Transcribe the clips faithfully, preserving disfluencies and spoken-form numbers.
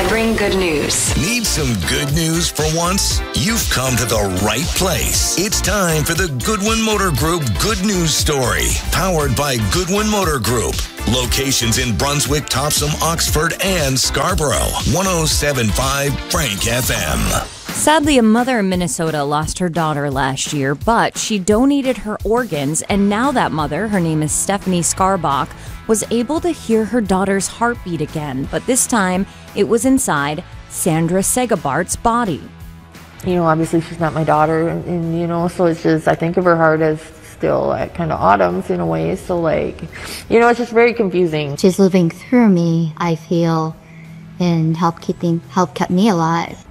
I bring good news. Need some good news for once? You've come to the right place. It's time for the Goodwin Motor Group Good News Story, powered by Goodwin Motor Group. Locations in Brunswick, Topsom, Oxford, and Scarborough. one oh seven point five Frank F M. Sadly, a mother in Minnesota lost her daughter last year, but she donated her organs, and now that mother, her name is Stephanie Skarbach, was able to hear her daughter's heartbeat again, but this time it was inside Sandra Segabart's body. You know, obviously she's not my daughter, and, and you know, so it's just, I think of her heart as still at kind of Autumn's in a way, so like, you know, it's just very confusing. She's living through me, I feel, and help keeping, help kept me alive.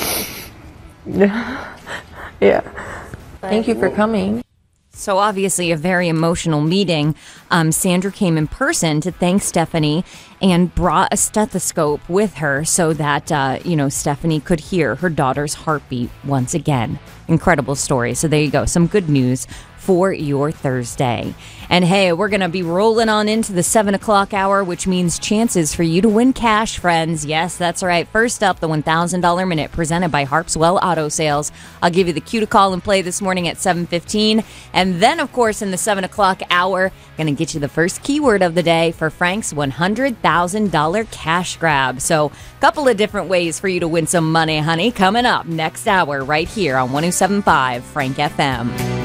Yeah. Thank you for coming. So obviously a very emotional meeting. Um, Sandra came in person to thank Stephanie and brought a stethoscope with her so that, uh, you know, Stephanie could hear her daughter's heartbeat once again. Incredible story. So there you go. Some good news for your Thursday. And hey, we're going to be rolling on into the seven o'clock hour, which means chances for you to win cash, friends. Yes, that's right. First up, the one thousand dollars Minute presented by Harpswell Auto Sales. I'll give you the cue to call and play this morning at seven fifteen. And then, of course, in the seven o'clock hour, going to get you the first keyword of the day for Frank's one hundred thousand dollars cash grab. So a couple of different ways for you to win some money, honey, coming up next hour right here on one oh seven point five Frank F M.